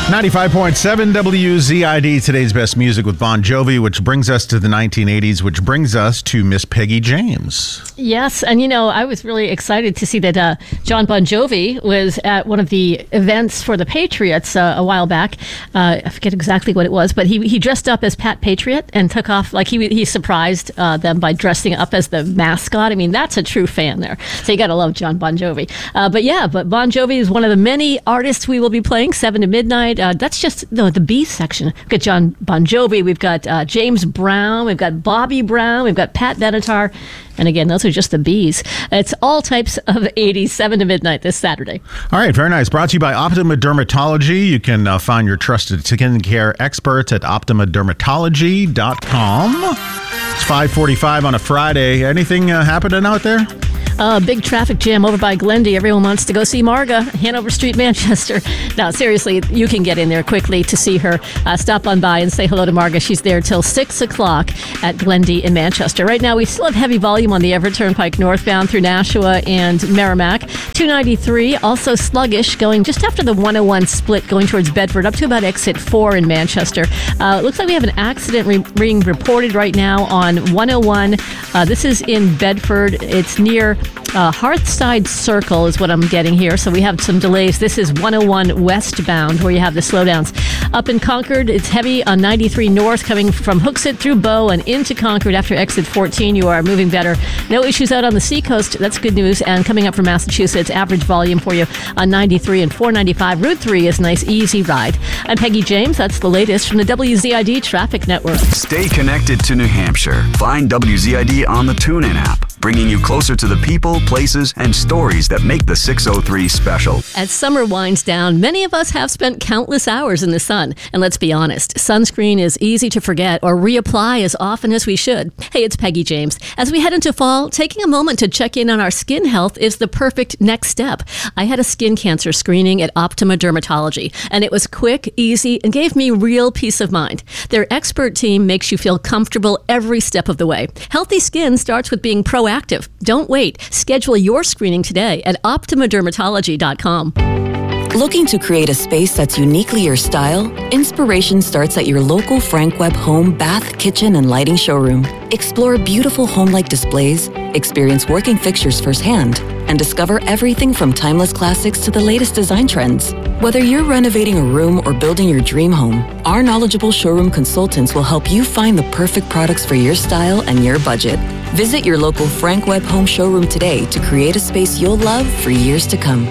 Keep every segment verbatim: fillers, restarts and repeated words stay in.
ninety-five point seven W Z I D, today's best music with Bon Jovi, which brings us to the nineteen eighties, which brings us to Miss Peggy James. Yes, and you know, I was really excited to see that uh, John Bon Jovi was at one of the events for the Patriots uh, a while back. Uh, I forget exactly what it was, but he he dressed up as Pat Patriot and took off, like he he surprised uh, them by dressing up as the mascot. I mean, that's a true fan there. So you got to love John Bon Jovi. Uh, but yeah, but Bon Jovi is one of the many artists we will be playing, seven to midnight. Uh, that's just no, the B section. We've got John Bon Jovi, we've got uh, James Brown, we've got Bobby Brown, we've got Pat Benatar. And again, those are just the B's. It's all types of eighties, seven to midnight this Saturday. All right, very nice. Brought to you by Optima Dermatology. You can uh, find your trusted skin care experts at optima dermatology dot com. It's five forty-five on a Friday. Anything uh, happening out there? A uh, big traffic jam over by Glendy. Everyone wants to go see Marga, Hanover Street, Manchester. Now, seriously, you can get in there quickly to see her. Uh, stop on by and say hello to Marga. She's there till six o'clock at Glendy in Manchester. Right now, we still have heavy volume on the Everett Turnpike northbound through Nashua and Merrimack. two ninety-three, also sluggish, going just after the one oh one split, going towards Bedford, up to about exit four in Manchester. Uh, it looks like we have an accident re- being reported right now on one oh one. Uh, this is in Bedford. It's near Uh, Hearthside Circle is what I'm getting here, so we have some delays. This is one oh one westbound where you have the slowdowns. Up in Concord, it's heavy on ninety-three north coming from Hooksett through Bow and into Concord after exit fourteen. You are moving better. No issues out on the seacoast. That's good news. And coming up from Massachusetts, average volume for you on ninety-three and four ninety-five. Route three is a nice, easy ride. I'm Peggy James. That's the latest from the W Z I D Traffic Network. Stay connected to New Hampshire. Find W Z I D on the TuneIn app, bringing you closer to the people, places, and stories that make the six oh three special. As summer winds down, many of us have spent countless hours in the sun. And let's be honest, sunscreen is easy to forget or reapply as often as we should. Hey, it's Peggy James. As we head into fall, taking a moment to check in on our skin health is the perfect next step. I had a skin cancer screening at Optima Dermatology, and it was quick, easy, and gave me real peace of mind. Their expert team makes you feel comfortable every step of the way. Healthy skin starts with being proactive. Don't wait. Schedule your screening today at optima dermatology dot com. Looking to create a space that's uniquely your style? Inspiration starts at your local Frank Webb home, bath, kitchen, and lighting showroom. Explore beautiful home-like displays, experience working fixtures firsthand, and discover everything from timeless classics to the latest design trends. Whether you're renovating a room or building your dream home, our knowledgeable showroom consultants will help you find the perfect products for your style and your budget. Visit your local Frank Webb home showroom today to create a space you'll love for years to come.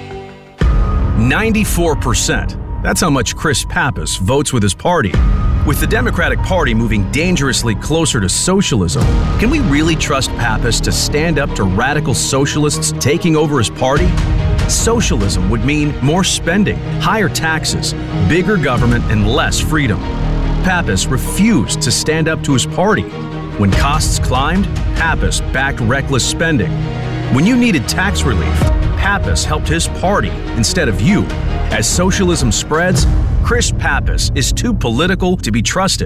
ninety-four percent. That's how much Chris Pappas votes with his party. With the Democratic Party moving dangerously closer to socialism, can we really trust Pappas to stand up to radical socialists taking over his party? Socialism would mean more spending, higher taxes, bigger government, and less freedom. Pappas refused to stand up to his party. When costs climbed, Pappas backed reckless spending. When you needed tax relief, Pappas helped his party instead of you. As socialism spreads, Chris Pappas is too political to be trusted.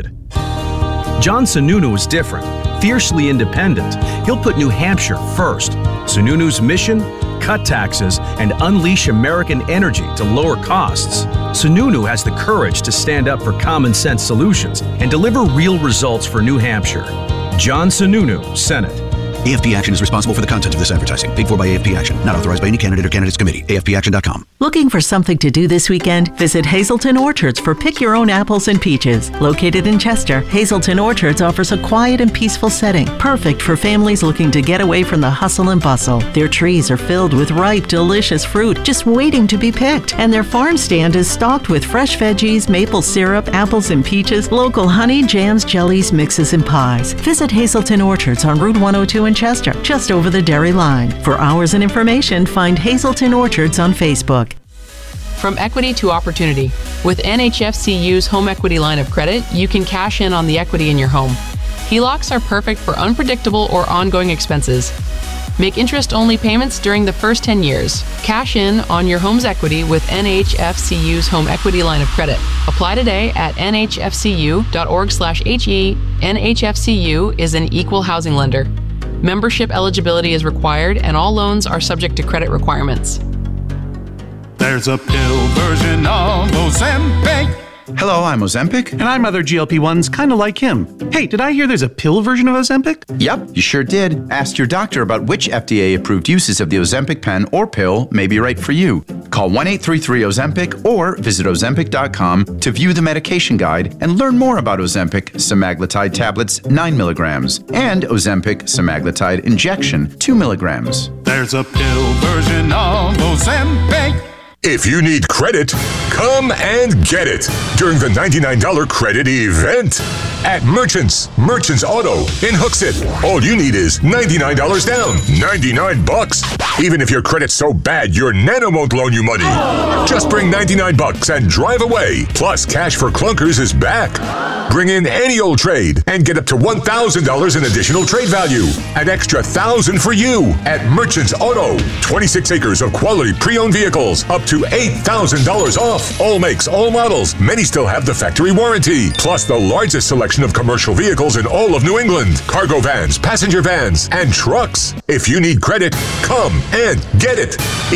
John Sununu is different, fiercely independent. He'll put New Hampshire first. Sununu's mission? Cut taxes and unleash American energy to lower costs. Sununu has the courage to stand up for common sense solutions and deliver real results for New Hampshire. John Sununu, Senate. A F P Action is responsible for the content of this advertising. Paid for by A F P Action. Not authorized by any candidate or candidates committee. A F P action dot com. Looking for something to do this weekend? Visit Hazelton Orchards for pick your own apples and peaches. Located in Chester, Hazelton Orchards offers a quiet and peaceful setting, perfect for families looking to get away from the hustle and bustle. Their trees are filled with ripe, delicious fruit just waiting to be picked. And their farm stand is stocked with fresh veggies, maple syrup, apples and peaches, local honey, jams, jellies, mixes, and pies. Visit Hazelton Orchards on Route one oh two in Chester, just over the Derry line. For hours and information, find Hazelton Orchards on Facebook. From equity to opportunity. With N H F C U's home equity line of credit, you can cash in on the equity in your home. H E L O Cs are perfect for unpredictable or ongoing expenses. Make interest-only payments during the first ten years. Cash in on your home's equity with N H F C U's home equity line of credit. Apply today at N H F C U dot org slash H E. N H F C U is an equal housing lender. Membership eligibility is required and all loans are subject to credit requirements. There's a pill version of Ozempic Hello, I'm Ozempic. And I'm other G L P ones kind of like him. Hey, did I hear there's a pill version of Ozempic? Yep, you sure did. Ask your doctor about which F D A-approved uses of the Ozempic pen or pill may be right for you. Call one eight three three Ozempic or visit Ozempic dot com to view the medication guide and learn more about Ozempic semaglutide tablets nine milligrams and Ozempic semaglutide injection two milligrams. There's a pill version of Ozempic. If you need credit, come and get it during the ninety-nine dollars credit event at Merchants, Merchants Auto in Hooksett. All you need is ninety-nine dollars down, ninety-nine bucks. Even if your credit's so bad, your Nano won't loan you money. Just bring ninety-nine bucks and drive away. Plus, Cash for Clunkers is back. Bring in any old trade and get up to one thousand dollars in additional trade value. An extra one thousand dollars for you at Merchants Auto. twenty-six acres of quality pre-owned vehicles, up to eight thousand dollars off. All makes, all models. Many still have the factory warranty. Plus the largest selection of commercial vehicles in all of New England. Cargo vans, passenger vans, and trucks. If you need credit, come and get it.